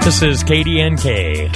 This is KDNK.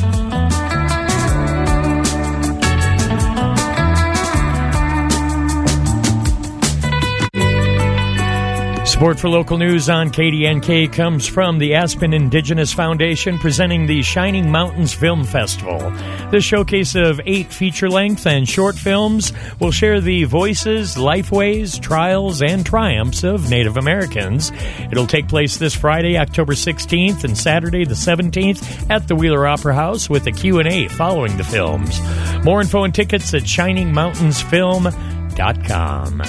Support for local news on KDNK comes from the Aspen Indigenous Foundation, presenting the Shining Mountains Film Festival. This showcase of 8 feature-length and short films will share the voices, lifeways, trials, and triumphs of Native Americans. It'll take place this Friday, October 16th, and Saturday the 17th at the Wheeler Opera House with a Q&A following the films. More info and tickets at shiningmountainsfilm.com.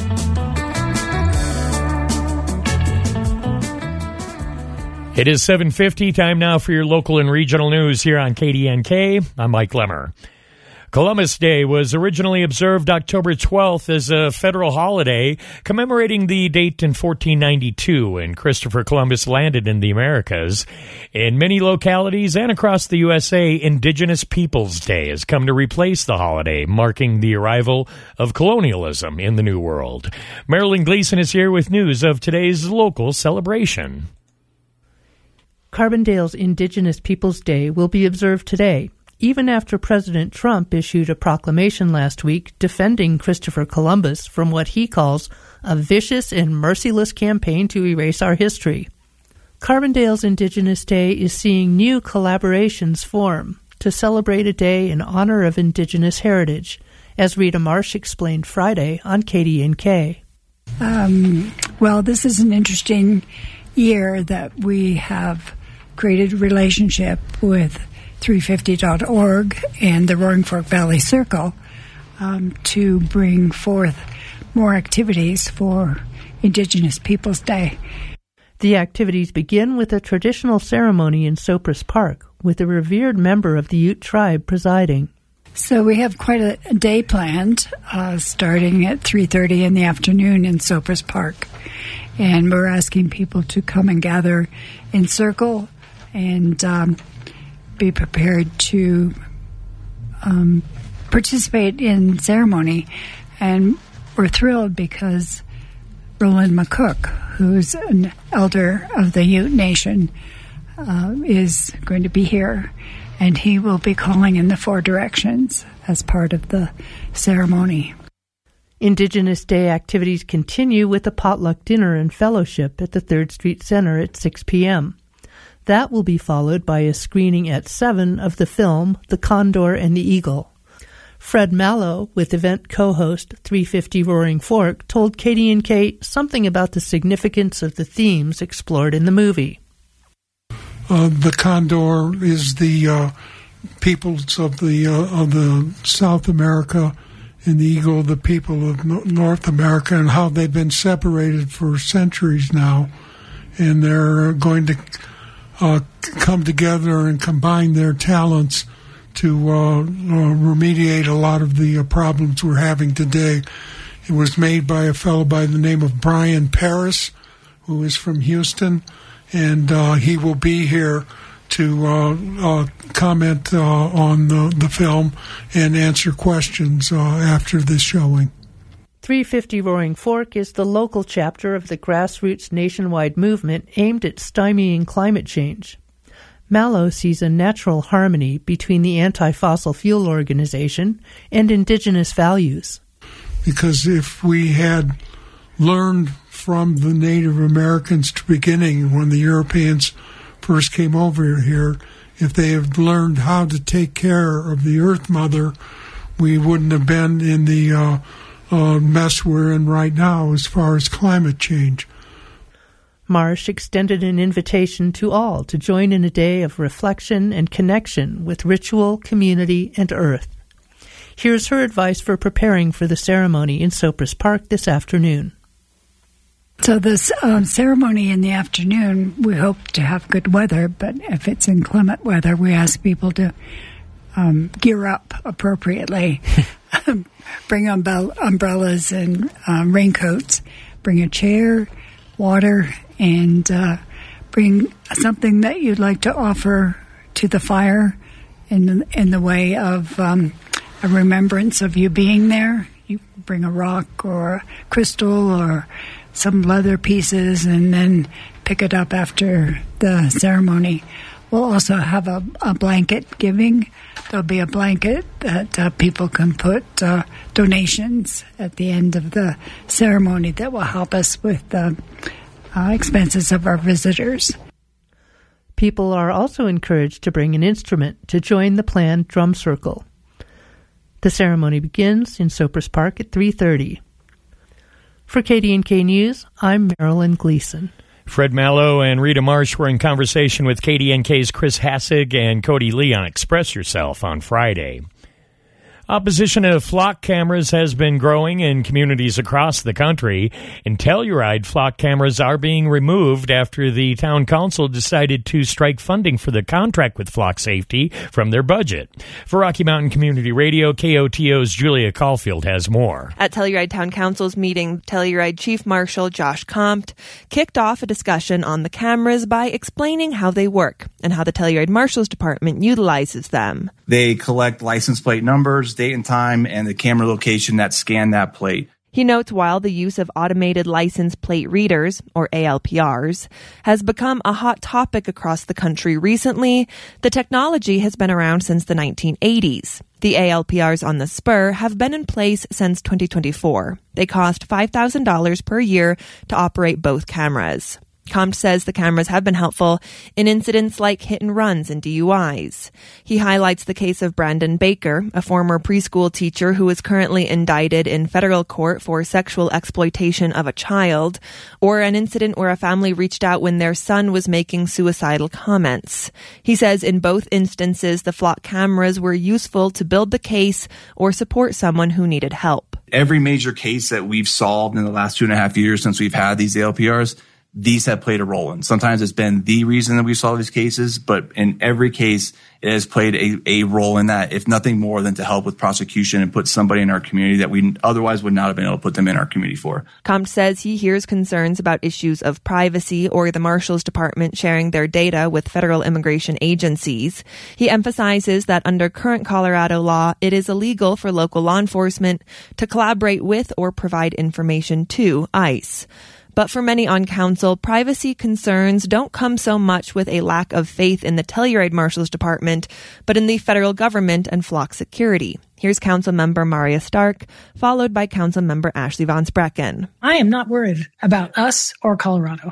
It is 7:50, time now for your local and regional news here on KDNK. I'm Mike Lemmer. Columbus Day was originally observed October 12th as a federal holiday commemorating the date in 1492 when Christopher Columbus landed in the Americas. In many localities and across the USA, Indigenous Peoples Day has come to replace the holiday, marking the arrival of colonialism in the New World. Marilyn Gleason is here with news of today's local celebration. Carbondale's Indigenous Peoples Day will be observed today, even after President Trump issued a proclamation last week defending Christopher Columbus from what he calls a vicious and merciless campaign to erase our history. Carbondale's Indigenous Day is seeing new collaborations form to celebrate a day in honor of Indigenous heritage, as Rita Marsh explained Friday on KDNK. Well, this is an interesting year that we have created a relationship with 350.org and the Roaring Fork Valley Circle to bring forth more activities for Indigenous Peoples Day. The activities begin with a traditional ceremony in Sopris Park, with a revered member of the Ute tribe presiding. So we have quite a day planned, starting at 3:30 in the afternoon in Sopris Park. And we're asking people to come and gather in circle and be prepared to participate in ceremony. And we're thrilled because Roland McCook, who's an elder of the Ute Nation, is going to be here. And he will be calling in the 4 directions as part of the ceremony. Indigenous Day activities continue with a potluck dinner and fellowship at the 3rd Street Center at 6 p.m. That will be followed by a screening at 7 of the film The Condor and the Eagle. Fred Mallow, with event co-host 350 Roaring Fork, told KDNK something about the significance of the themes explored in the movie. The Condor is the peoples of the South America, and the Eagle, the people of North America, and how they've been separated for centuries now, and they're going to come together and combine their talents to remediate a lot of the problems we're having today. It was made by a fellow by the name of Brian Paris, who is from Houston, and he will be here to comment on the film and answer questions after this showing. 350 Roaring Fork is the local chapter of the grassroots nationwide movement aimed at stymieing climate change. Mallow sees a natural harmony between the anti-fossil fuel organization and Indigenous values. Because if we had learned from the Native Americans to beginning when the Europeans first came over here, if they had learned how to take care of the Earth Mother, we wouldn't have been in the mess we're in right now as far as climate change. Marsh extended an invitation to all to join in a day of reflection and connection with ritual, community, and earth. Here's her advice for preparing for the ceremony in Sopris Park this afternoon. So this ceremony in the afternoon, we hope to have good weather, but if it's inclement weather, we ask people to gear up appropriately. Bring umbrellas and raincoats. Bring a chair, water, and bring something that you'd like to offer to the fire in the way of a remembrance of you being there. You bring a rock or a crystal or some leather pieces and then pick it up after the ceremony. We'll also have a blanket giving. There'll be a blanket that people can put donations at the end of the ceremony that will help us with the expenses of our visitors. People are also encouraged to bring an instrument to join the planned drum circle. The ceremony begins in Sopers Park at 3:30. For KDNK News, I'm Marilyn Gleason. Fred Mallow and Rita Marsh were in conversation with KDNK's Chris Hassig and Cody Lee on Express Yourself on Friday. Opposition to flock cameras has been growing in communities across the country. In Telluride, flock cameras are being removed after the town council decided to strike funding for the contract with flock safety from their budget. For Rocky Mountain Community Radio, KOTO's Julia Caulfield has more. At Telluride Town Council's meeting, Telluride Chief Marshal Josh Compt kicked off a discussion on the cameras by explaining how they work and how the Telluride Marshal's Department utilizes them. They collect license plate numbers, date and time, and the camera location that scan that plate. He notes while the use of automated license plate readers, or ALPRs, has become a hot topic across the country recently, the technology has been around since the 1980s. The ALPRs on the Spur have been in place since 2024. They cost $5,000 per year to operate both cameras. Compt says the cameras have been helpful in incidents like hit and runs and DUIs. He highlights the case of Brandon Baker, a former preschool teacher who is currently indicted in federal court for sexual exploitation of a child, or an incident where a family reached out when their son was making suicidal comments. He says in both instances, the flock cameras were useful to build the case or support someone who needed help. Every major case that we've solved in the last 2.5 years since we've had these ALPRs, these have played a role in. Sometimes it's been the reason that we solve these cases, but in every case, it has played a role in that, if nothing more than to help with prosecution and put somebody in our community that we otherwise would not have been able to put them in our community for. Compt says he hears concerns about issues of privacy or the Marshal's Department sharing their data with federal immigration agencies. He emphasizes that under current Colorado law, it is illegal for local law enforcement to collaborate with or provide information to ICE. But for many on council, privacy concerns don't come so much with a lack of faith in the Telluride Marshal's Department, but in the federal government and flock security. Here's Councilmember Maria Stark, followed by Councilmember Ashley Von Sprecken. I am not worried about us or Colorado.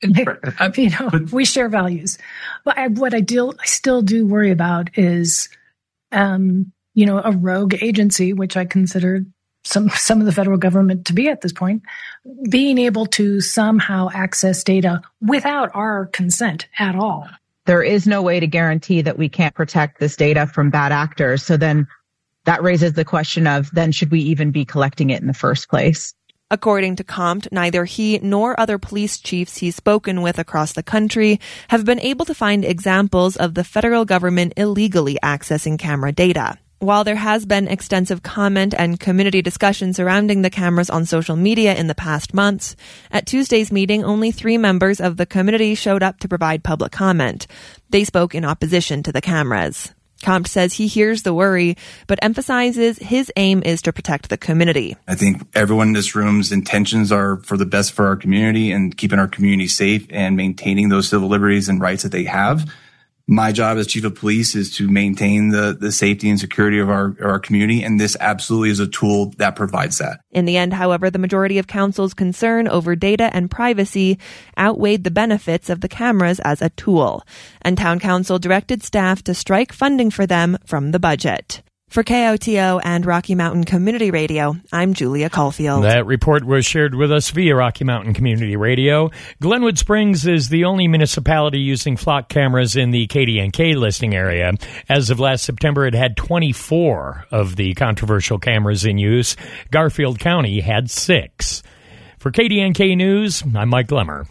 We share values. But what I still do worry about is, a rogue agency, which I consider some of the federal government to be at this point, being able to somehow access data without our consent at all. There is no way to guarantee that we can't protect this data from bad actors. So then that raises the question of, then should we even be collecting it in the first place? According to Compt, neither he nor other police chiefs he's spoken with across the country have been able to find examples of the federal government illegally accessing camera data. While there has been extensive comment and community discussion surrounding the cameras on social media in the past months, at Tuesday's meeting, only 3 members of the community showed up to provide public comment. They spoke in opposition to the cameras. Compt says he hears the worry, but emphasizes his aim is to protect the community. I think everyone in this room's intentions are for the best for our community and keeping our community safe and maintaining those civil liberties and rights that they have. My job as chief of police is to maintain the safety and security of our community, and this absolutely is a tool that provides that. In the end, however, the majority of council's concern over data and privacy outweighed the benefits of the cameras as a tool, and town council directed staff to strike funding for them from the budget. For KOTO and Rocky Mountain Community Radio, I'm Julia Caulfield. That report was shared with us via Rocky Mountain Community Radio. Glenwood Springs is the only municipality using flock cameras in the KDNK listing area. As of last September, it had 24 of the controversial cameras in use. Garfield County had 6. For KDNK News, I'm Mike Lemmer.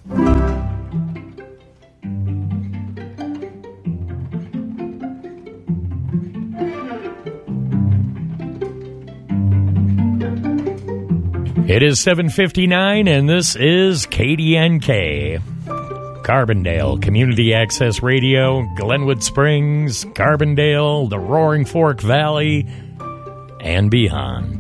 It is 7:59, and this is KDNK. Carbondale Community Access Radio, Glenwood Springs, Carbondale, the Roaring Fork Valley, and beyond.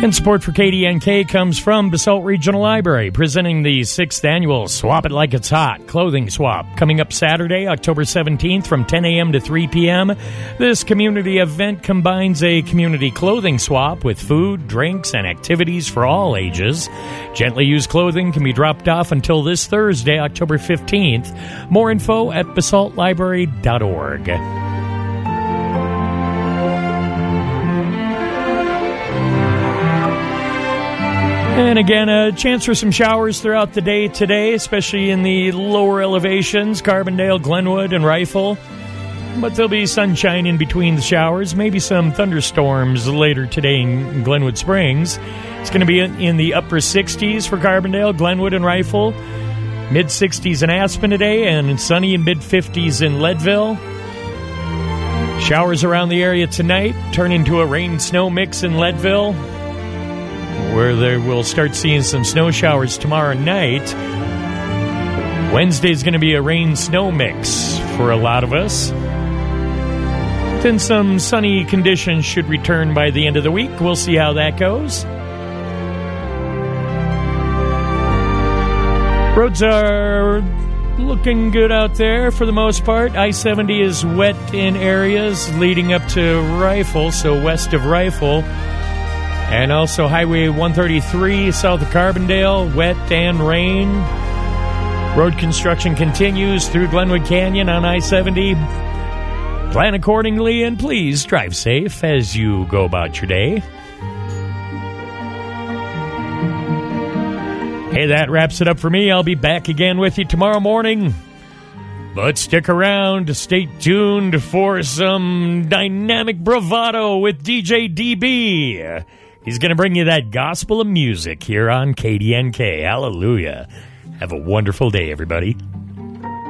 And support for KDNK comes from Basalt Regional Library, presenting the 6th annual Swap It Like It's Hot clothing swap, coming up Saturday, October 17th from 10 a.m. to 3 p.m. This community event combines a community clothing swap with food, drinks, and activities for all ages. Gently used clothing can be dropped off until this Thursday, October 15th. More info at basaltlibrary.org. And again, a chance for some showers throughout the day today, especially in the lower elevations, Carbondale, Glenwood, and Rifle. But there'll be sunshine in between the showers, maybe some thunderstorms later today in Glenwood Springs. It's going to be in the upper 60s for Carbondale, Glenwood, and Rifle. Mid-60s in Aspen today, and sunny in mid-50s in Leadville. Showers around the area tonight turn into a rain-snow mix in Leadville, where they will start seeing some snow showers tomorrow night. Wednesday's going to be a rain-snow mix for a lot of us. Then some sunny conditions should return by the end of the week. We'll see how that goes. Roads are looking good out there for the most part. I-70 is wet in areas leading up to Rifle, so west of Rifle. And also Highway 133 south of Carbondale, wet and rain. Road construction continues through Glenwood Canyon on I-70. Plan accordingly and please drive safe as you go about your day. Hey, that wraps it up for me. I'll be back again with you tomorrow morning. But stick around, stay tuned for some dynamic bravado with DJ DB. He's going to bring you that gospel of music here on KDNK. Hallelujah. Have a wonderful day, everybody.